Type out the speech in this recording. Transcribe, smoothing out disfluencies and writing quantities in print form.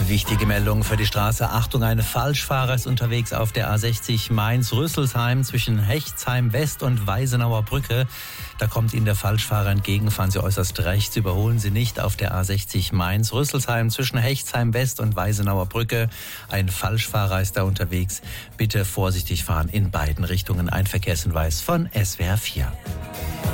Wichtige Meldung für die Straße. Achtung, ein Falschfahrer ist unterwegs auf der A60 Mainz-Rüsselsheim zwischen Hechtsheim West und Weisenauer Brücke. Da kommt Ihnen der Falschfahrer entgegen. Fahren Sie äußerst rechts, überholen Sie nicht auf der A60 Mainz-Rüsselsheim zwischen Hechtsheim West und Weisenauer Brücke. Ein Falschfahrer ist da unterwegs. Bitte vorsichtig fahren in beiden Richtungen. Ein Verkehrshinweis von SWR 4.